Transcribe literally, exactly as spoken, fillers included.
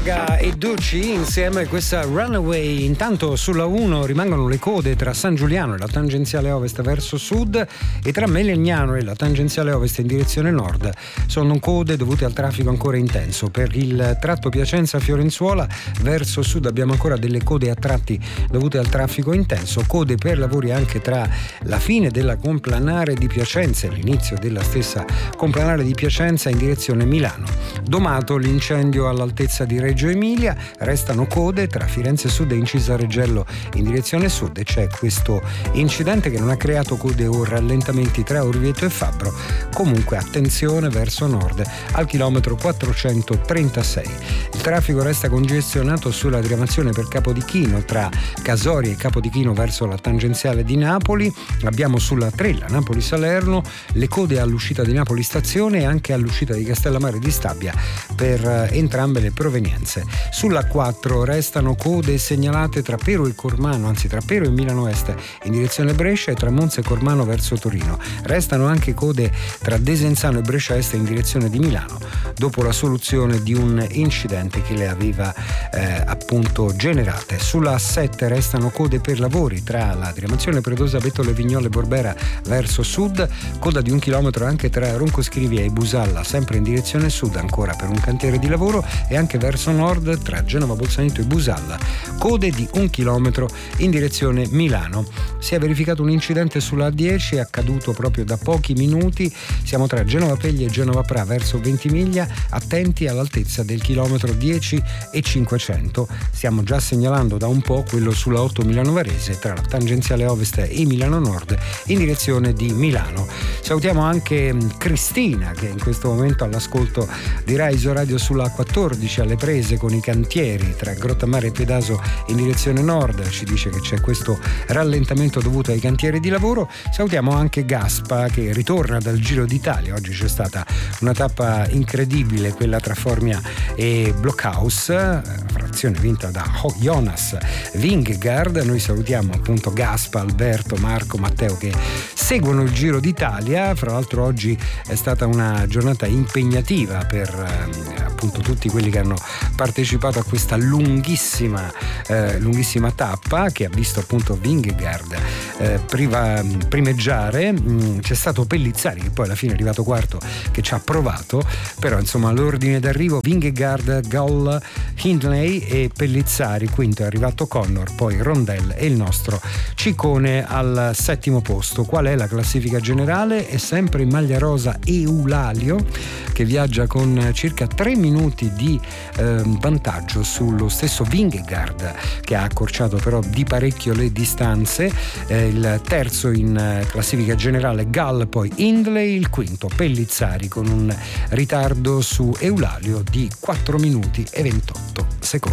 Gaga e Ducci insieme questa Runaway. Intanto sulla uno rimangono le code tra San Giuliano e la tangenziale ovest verso sud e tra Melegnano e la tangenziale ovest in direzione nord. Sono code dovute al traffico ancora intenso. Per il tratto Piacenza-Fiorenzuola verso sud abbiamo ancora delle code a tratti dovute al traffico intenso. Code per lavori anche tra la fine della complanare di Piacenza e l'inizio della stessa complanare di Piacenza in direzione Milano. Domato l'incendio all'altezza di Reggio Emilia, restano code tra Firenze Sud e Incisa Reggello in direzione sud e c'è questo incidente che non ha creato code o rallentamenti tra Orvieto e Fabbro. Comunque attenzione verso nord al chilometro quattrocentotrentasei. Il traffico resta congestionato sulla diramazione per Capodichino tra Casoria e Capodichino verso la tangenziale di Napoli. Abbiamo sulla tre la Napoli-Salerno le code all'uscita di Napoli stazione e anche all'uscita di Castellammare di Stabia per entrambe le provenienze. Sulla quattro restano code segnalate tra Pero e Cormano, anzi tra Pero e Milano Est in direzione Brescia e tra Monza e Cormano verso Torino. Restano anche code tra Desenzano e Brescia Est in direzione di Milano dopo la soluzione di un incidente che le aveva eh, appunto generate. Sulla sette restano code per lavori tra la diramazione Predosa, Bettole, Vignole e Borbera verso sud, coda di un chilometro anche tra Roncoscrivia e Busalla sempre in direzione sud ancora per un cantiere di lavoro e anche verso nord tra Genova Bolzaneto e Busalla, code di un chilometro in direzione Milano. Si è verificato un incidente sulla A dieci, è accaduto proprio da pochi minuti, siamo tra Genova Peglia e Genova Pra verso Ventimiglia, attenti all'altezza del chilometro dieci e cinquecento. Stiamo già segnalando da un po' quello sulla otto Milano Varese tra la tangenziale ovest e Milano Nord in direzione di Milano. Salutiamo anche Cristina che in questo momento all'ascolto di Rai Radio sulla quattordici alle prese con i cantieri tra Grottamare e Pedaso in direzione nord, ci dice che c'è questo rallentamento dovuto ai cantieri di lavoro. Salutiamo anche Gaspa che ritorna dal Giro d'Italia. Oggi c'è stata una tappa incredibile, quella tra Formia e Blockhaus, frazione vinta da Jonas Vingegaard. Noi salutiamo appunto Gaspa, Alberto, Marco, Matteo che seguono il Giro d'Italia. Fra l'altro oggi è stata una giornata impegnativa per eh, appunto tutti quelli che hanno partecipato a questa lunghissima eh, lunghissima tappa che ha visto appunto Vingegaard eh, priva, primeggiare. Mm, c'è stato Pellizzari che poi alla fine è arrivato quarto che ci ha provato, però insomma l'ordine d'arrivo Vingegaard, Gall, Hindley e Pellizzari, quinto è arrivato Connor, poi Rondell e il nostro Ciccone al settimo posto. Qual è la classifica generale? È sempre in maglia rosa Eulalio che viaggia con circa tre minuti di eh, vantaggio sullo stesso Vingegaard che ha accorciato però di parecchio le distanze. Eh, il terzo in classifica generale Gall, poi Hindley, il quinto Pellizzari con un ritardo su Eulalio di quattro minuti e ventotto secondi.